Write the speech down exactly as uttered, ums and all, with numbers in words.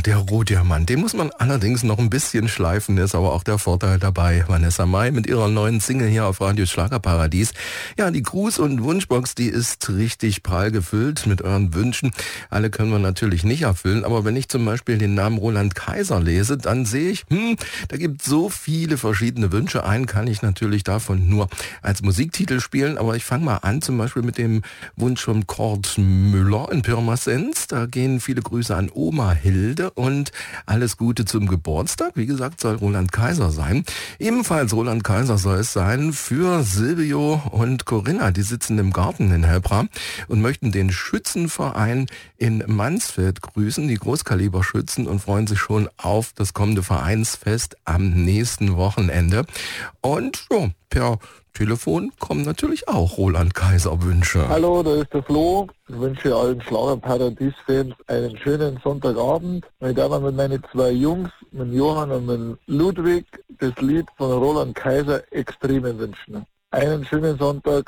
der Rohdiamant, den muss man allerdings noch ein bisschen schleifen, ist aber auch der Vorteil dabei. Vanessa Mai mit ihrer neuen Single hier auf Radio Schlagerparadies. Ja, die Gruß- und Wunschbox, die ist richtig prall gefüllt mit euren Wünschen. Alle können wir natürlich nicht erfüllen, aber wenn ich zum Beispiel den Namen Roland Kaiser lese, dann sehe ich, hm, da gibt es so viele verschiedene Wünsche. Einen kann ich natürlich davon nur als Musiktitel spielen, aber ich fange mal an, zum Beispiel mit dem Wunsch von Kurt Müller in Pirmasens. Da gehen viele Grüße an Oma Hilde und alles Gute zum Geburtstag. Wie gesagt, soll Roland Kaiser sein. Ebenfalls Roland Kaiser soll es sein für Silvio und Corinna. Die sitzen im Garten in Helbra und möchten den Schützenverein in Mansfeld grüßen, die Großkaliberschützen, und freuen sich schon auf das kommende Vereinsfest am nächsten Wochenende. Und ja, per Telefon kommen natürlich auch Roland Kaiser Wünsche. Hallo, da ist der Flo. Ich wünsche allen Schlagerparadies-Fans einen schönen Sonntagabend. Ich darf mit meinen zwei Jungs, mit Johann und mit Ludwig, das Lied von Roland Kaiser Extreme wünschen. Einen schönen Sonntag.